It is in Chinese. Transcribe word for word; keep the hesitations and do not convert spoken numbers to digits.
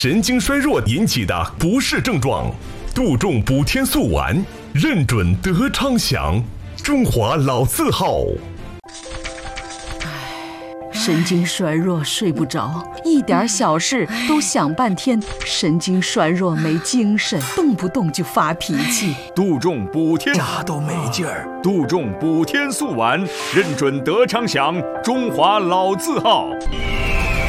神经衰弱引起的不适症状，杜仲补天素丸，认准得昌祥，中华老字号。 神经衰弱睡不着，一点小事都想半天，神经衰弱没精神，动不动就发脾气。 杜仲补天家都没劲儿， 杜仲补天素丸，认准得昌祥，中华老字号。